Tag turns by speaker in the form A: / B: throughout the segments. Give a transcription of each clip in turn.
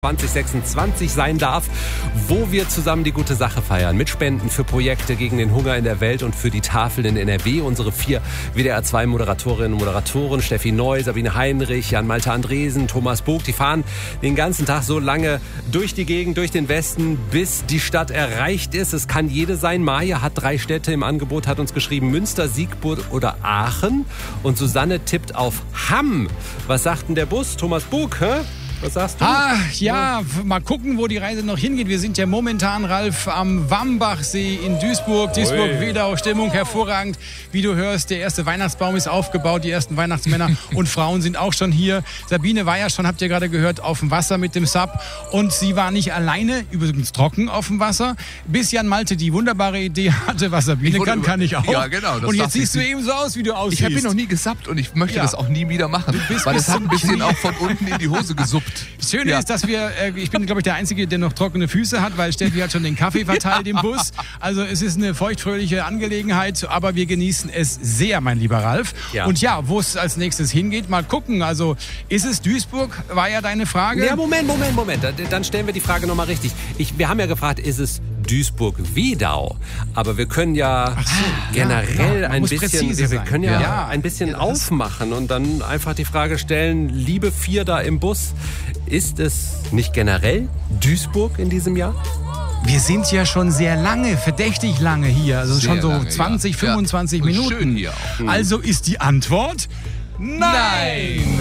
A: 2026 sein darf, wo wir zusammen die gute Sache feiern. Mit Spenden für Projekte gegen den Hunger in der Welt und für die Tafeln in NRW. Unsere 4 WDR 2 Moderatorinnen und Moderatoren, Steffi Neu, Sabine Heinrich, Jan-Malte Andresen, Thomas Bog, die fahren den ganzen Tag so lange durch die Gegend, durch den Westen, bis die Stadt erreicht ist. Es kann jede sein. Maja hat 3 Städte im Angebot, hat uns geschrieben, Münster, Siegburg oder Aachen. Und Susanne tippt auf Hamm. Was sagt denn der Bus? Thomas Bog, hä? Was sagst du?
B: Ja, mal gucken, wo die Reise noch hingeht. Wir sind ja momentan, Ralf, am Wambachsee in Duisburg. Duisburg-Wedau, Stimmung hervorragend. Wie du hörst, der erste Weihnachtsbaum ist aufgebaut. Die ersten Weihnachtsmänner und Frauen sind auch schon hier. Sabine war ja schon, habt ihr gerade gehört, auf dem Wasser mit dem Sub. Und sie war nicht alleine, übrigens trocken auf dem Wasser, bis Jan-Malte die wunderbare Idee hatte, was Sabine kann ich auch.
C: Ja, genau.
B: Und jetzt siehst du eben so aus, wie du aussiehst.
C: Ich habe mir noch nie gesappt und ich möchte das auch nie wieder machen. Weil es hat ein bisschen auch von unten in die Hose gesuppt.
B: Das Schöne ist, dass ich bin, glaube ich, der Einzige, der noch trockene Füße hat, weil Steffi hat schon den Kaffee verteilt im Bus. Also es ist eine feuchtfröhliche Angelegenheit, aber wir genießen es sehr, mein lieber Ralf. Ja. Und ja, wo es als nächstes hingeht, mal gucken. Also ist es Duisburg, war ja deine Frage.
A: Ja, Moment. Dann stellen wir die Frage nochmal richtig. Wir haben ja gefragt, ist es Duisburg-Wedau? Aber wir können ja generell ein bisschen, wir können ein bisschen aufmachen und dann einfach die Frage stellen, liebe 4 da im Bus, ist es nicht generell Duisburg in diesem Jahr?
B: Wir sind ja schon sehr lange, verdächtig lange hier. Also
C: sehr
B: schon so
C: lange,
B: 20, 25 Minuten.
C: Schön hier auch.
B: Also ist die Antwort nein.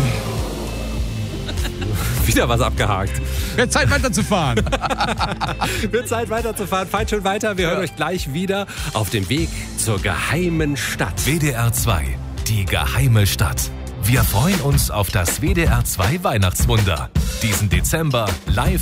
A: Wieder was abgehakt.
B: Wird Zeit weiterzufahren.
A: Fahrt schon weiter. Wir hören euch gleich wieder auf dem Weg zur geheimen Stadt.
D: WDR 2, die geheime Stadt. Wir freuen uns auf das WDR 2 Weihnachtswunder. Diesen Dezember live